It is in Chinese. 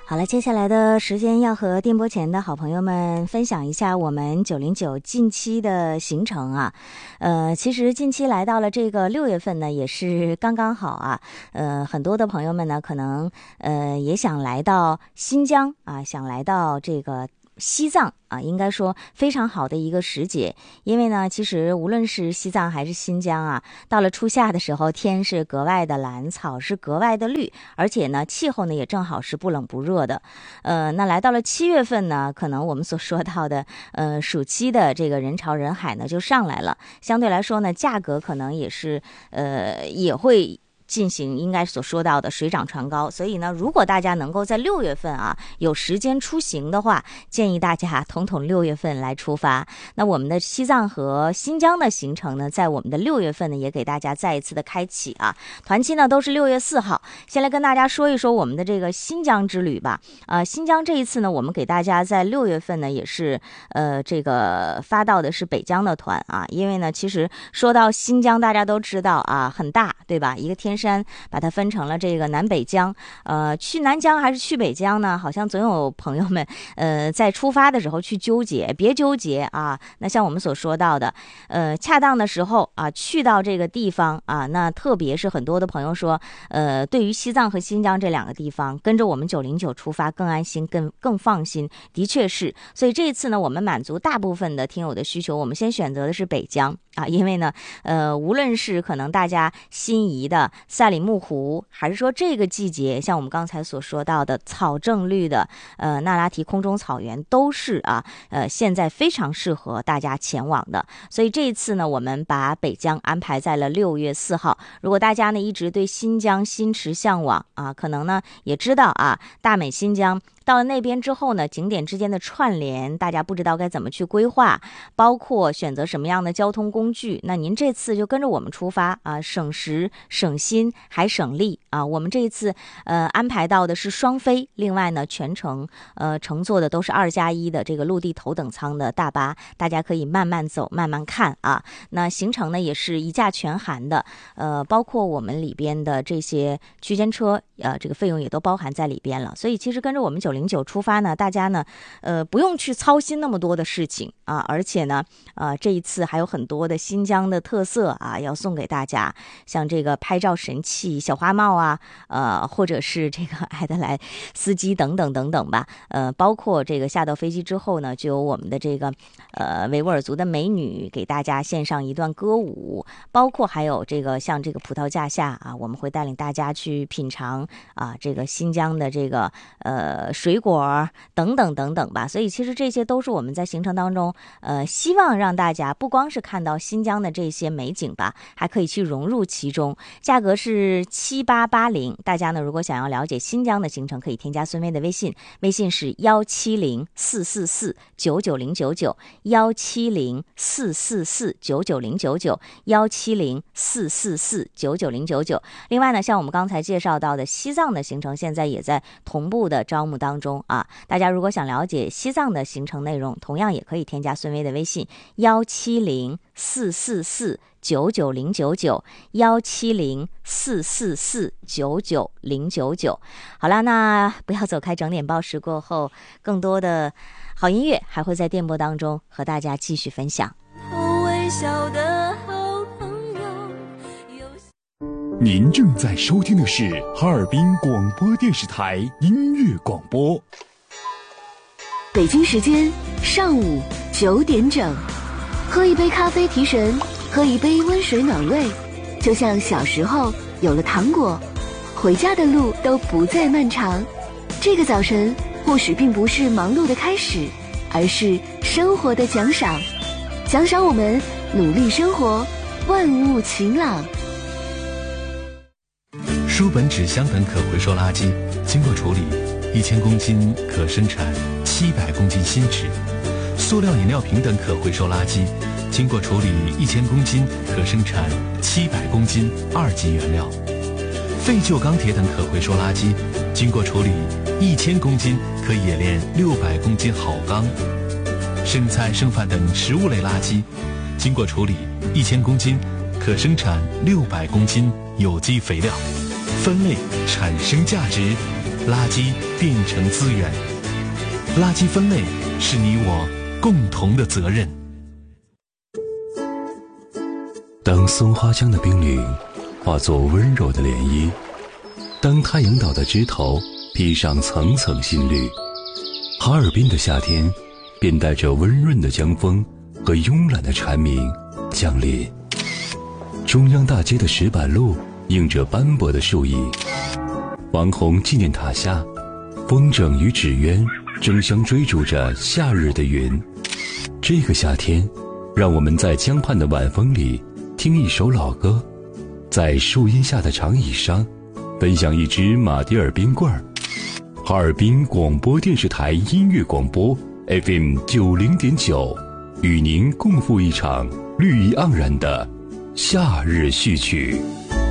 好了，接下来的时间要和电波前的好朋友们分享一下我们909近期的行程啊。其实近期来到了这个6月份呢，也是刚刚好啊。很多的朋友们呢，可能也想来到新疆啊，想来到这个西藏啊，应该说非常好的一个时节。因为呢，其实无论是西藏还是新疆啊，到了初夏的时候，天是格外的蓝，草是格外的绿，而且呢，气候呢也正好是不冷不热的。那来到了7月份呢，可能我们所说到的暑期的这个人潮人海呢就上来了，相对来说呢，价格可能也是也会进行应该所说到的水涨船高。所以呢，如果大家能够在6月份啊有时间出行的话，建议大家统统6月份来出发。那我们的西藏和新疆的行程呢，在我们的6月份呢也给大家再一次的开启啊。团期呢都是6月4号。先来跟大家说一说我们的这个新疆之旅吧。新疆这一次呢，我们给大家在6月份呢也是这个发到的是北疆的团啊。因为呢，其实说到新疆，大家都知道啊，很大，对吧？一个天山把它分成了这个南北疆，去南疆还是去北疆呢？好像总有朋友们在出发的时候去纠结，别纠结啊。那像我们所说到的，恰当的时候啊，去到这个地方啊，那特别是很多的朋友说，对于西藏和新疆这两个地方，跟着我们909出发更安心，更放心，的确是。所以这一次呢，我们满足大部分的听友的需求，我们先选择的是北疆啊，因为呢，无论是可能大家心仪的赛里木湖，还是说这个季节像我们刚才所说到的草正绿的那拉提空中草原，都是啊现在非常适合大家前往的。所以这一次呢，我们把北疆安排在了6月4号。如果大家呢一直对新疆心驰向往啊，可能呢也知道啊，大美新疆到了那边之后呢，景点之间的串联，大家不知道该怎么去规划，包括选择什么样的交通工具。那您这次就跟着我们出发啊，省时省心还省力啊。我们这一次安排到的是双飞，另外呢全程乘坐的都是2+1的这个陆地头等舱的大巴，大家可以慢慢走慢慢看啊。那行程呢也是一价全含的，包括我们里边的这些区间车这个费用也都包含在里边了。所以其实跟着我们909出发呢，大家呢不用去操心那么多的事情啊。而且呢这一次还有很多的新疆的特色啊要送给大家，像这个拍照神器小花帽啊，或者是这个艾德莱斯基等等等等吧。包括这个下到飞机之后呢，就有我们的这个维吾尔族的美女给大家献上一段歌舞，包括还有这个像这个葡萄架下啊，我们会带领大家去品尝啊这个新疆的这个水果等等等等吧。所以其实这些都是我们在行程当中希望让大家不光是看到新疆的这些美景吧，还可以去融入其中。价格是7880，大家呢如果想要了解新疆的行程，可以添加孙薇的微信，微信是17044990174，170449999，170449999。另外呢，像我们刚才介绍到的西藏的行程，现在也在同步的招募当中啊。大家如果想了解西藏的行程内容，同样也可以添加孙薇的微信170449999，170449999。好了，那不要走开，整点报时过后，更多的好音乐还会在电波当中和大家继续分享。微笑的好朋友。 您正在收听的是哈尔滨广播电视台音乐广播。 北京时间上午9点整，喝一杯咖啡提神，喝一杯温水暖胃，就像小时候有了糖果，回家的路都不再漫长。这个早晨或许并不是忙碌的开始，而是生活的奖赏，奖赏我们努力生活，万物晴朗。 书本、纸箱等可回收垃圾经过处理，1000公斤可生产700公斤新纸；塑料饮料瓶等可回收垃圾经过处理1000公斤可生产700公斤2级原料；废旧钢铁等可回收垃圾经过处理1000公斤可冶炼600公斤好钢；剩菜剩饭等食物类垃圾经过处理1000公斤可生产600公斤有机肥料。分类产生价值， 垃圾变成资源。垃圾分类是你我共同的责任。 当松花江的冰凌化作温柔的涟漪，当太阳岛的枝头披上层层新绿，哈尔滨的夏天便带着温润的江风和慵懒的蝉鸣降临。中央大街的石板路映着斑驳的树影，王洪纪念塔下，风筝与纸鸢争相追逐着夏日的云。这个夏天，让我们在江畔的晚风里听一首老歌，在树荫下的长椅上分享一支马迭尔冰棍儿。哈尔滨广播电视台音乐广播 FM 90.9，与您共赴一场绿意盎然的夏日序曲。